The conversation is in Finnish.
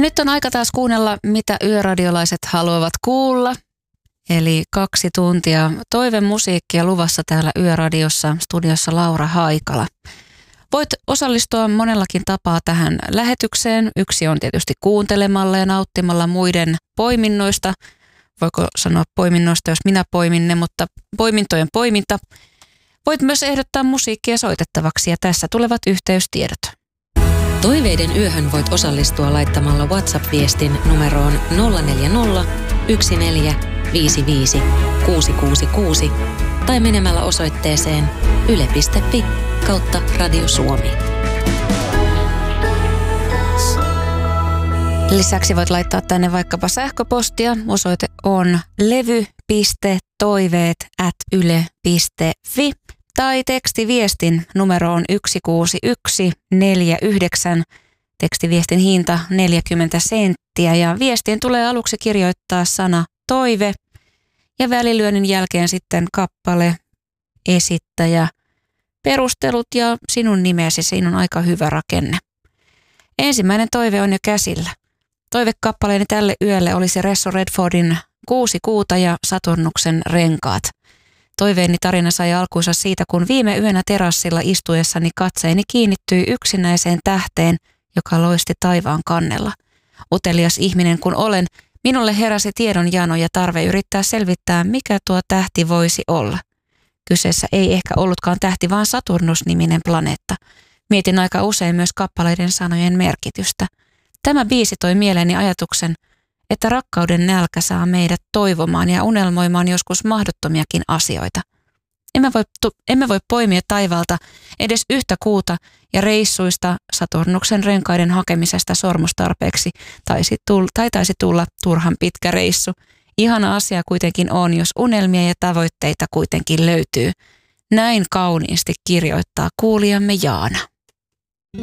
nyt on aika taas kuunnella, mitä yöradiolaiset haluavat kuulla. Eli 2 tuntia toivemusiikkia luvassa täällä Yöradiossa, studiossa Laura Haikala. Voit osallistua monellakin tapaa tähän lähetykseen. Yksi on tietysti kuuntelemalla ja nauttimalla muiden poiminnoista. Voiko sanoa poiminnoista, jos minä poimin ne, mutta poimintojen poiminta. Voit myös ehdottaa musiikkia soitettavaksi ja tässä tulevat yhteystiedot. Toiveiden yöhön voit osallistua laittamalla WhatsApp-viestin numeroon 040 1455 666 tai menemällä osoitteeseen yle.fi/Radio Suomi. Lisäksi voit laittaa tänne vaikkapa sähköpostia. Osoite on levy.toiveet@yle.fi tai tekstiviestin numero on 16149. Tekstiviestin hinta 40 senttiä ja viestiin tulee aluksi kirjoittaa sana toive ja välilyönnin jälkeen sitten kappale, esittäjä, perustelut ja sinun nimesi. Siinä on aika hyvä rakenne. Ensimmäinen toive on jo käsillä. Toivekappaleeni tälle yölle olisi Resso Redfordin 6 kuuta ja Saturnuksen renkaat. Toiveeni tarina sai alkuunsa siitä, kun viime yönä terassilla istuessani katseeni kiinnittyi yksinäiseen tähteen, joka loisti taivaan kannella. Utelias ihminen kun olen, minulle heräsi tiedonjano ja tarve yrittää selvittää, mikä tuo tähti voisi olla. Kyseessä ei ehkä ollutkaan tähti, vaan Saturnus-niminen planeetta. Mietin aika usein myös kappaleiden sanojen merkitystä. Tämä biisi toi mieleeni ajatuksen, että rakkauden nälkä saa meidät toivomaan ja unelmoimaan joskus mahdottomiakin asioita. Emme voi poimia taivaalta edes yhtä kuuta ja reissuista Saturnuksen renkaiden hakemisesta sormustarpeeksi taisi tulla turhan pitkä reissu. Ihana asia kuitenkin on, jos unelmia ja tavoitteita kuitenkin löytyy. Näin kauniisti kirjoittaa kuulijamme Jaana.